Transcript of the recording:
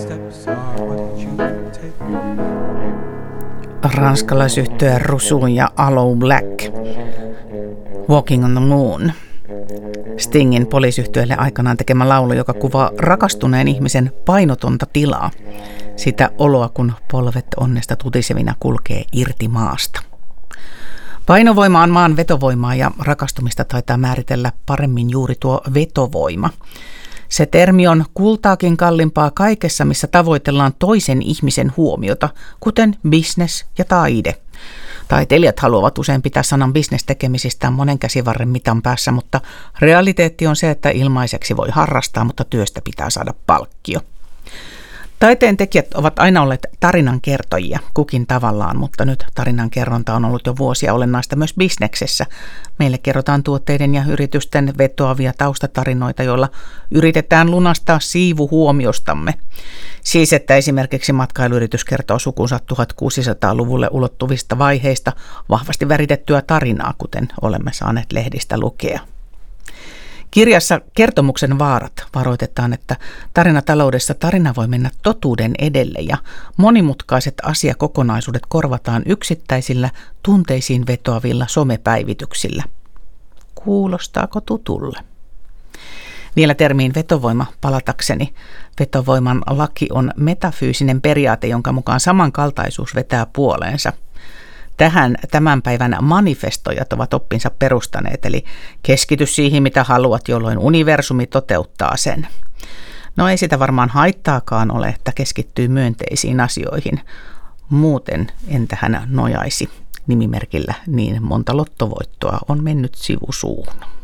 Ranskalaisyhtye Rusuun ja Aloe Black. Walking on the Moon. Stingin Police-yhtyeelle aikanaan tekemä laulu, joka kuvaa rakastuneen ihmisen painotonta tilaa. Sitä oloa, kun polvet onnesta tutisevina kulkee irti maasta. Painovoima on maan vetovoimaa ja rakastumista taitaa määritellä paremmin juuri tuo vetovoima. Se termi on kultaakin kalliimpaa kaikessa, missä tavoitellaan toisen ihmisen huomiota, kuten business ja taide. Taiteilijat haluavat usein pitää sanan business tekemisistään monen käsivarren mitan päässä, mutta realiteetti on se, että ilmaiseksi voi harrastaa, mutta työstä pitää saada palkkio. Taiteen tekijät ovat aina olleet tarinan kertojia, kukin tavallaan, mutta nyt tarinan kerronta on ollut jo vuosia olennaista myös bisneksessä. Meille kerrotaan tuotteiden ja yritysten vetoavia taustatarinoita, joilla yritetään lunastaa siivu huomiostamme. Siis, että esimerkiksi matkailuyritys kertoo sukunsa 1600-luvulle ulottuvista vaiheista vahvasti väritettyä tarinaa, kuten olemme saaneet lehdistä lukea. Kirjassa Kertomuksen vaarat varoitetaan, että tarinataloudessa tarina voi mennä totuuden edelle ja monimutkaiset asiakokonaisuudet korvataan yksittäisillä tunteisiin vetoavilla somepäivityksillä. Kuulostaako tutulle? Vielä termiin vetovoima palatakseni. Vetovoiman laki on metafyysinen periaate, jonka mukaan samankaltaisuus vetää puoleensa. Tähän tämän päivän manifestoijat ovat oppinsa perustaneet, eli keskity siihen, mitä haluat, jolloin universumi toteuttaa sen. No ei sitä varmaan haittaakaan ole, että keskittyy myönteisiin asioihin. Muuten en tähän nojaisi. Nimimerkillä niin monta lottovoittoa on mennyt sivusuun.